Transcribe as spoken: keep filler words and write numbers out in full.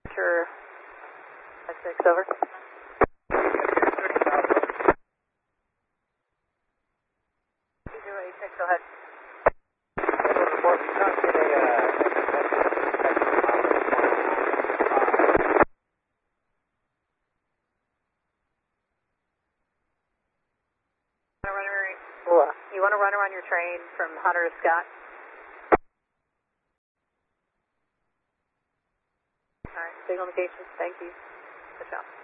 Sure. five six, over. zero eight six, go ahead. Report, we not get a, uh, You want to run around your train from Hunter to Scott? All right, signal indications, thank you. Good job.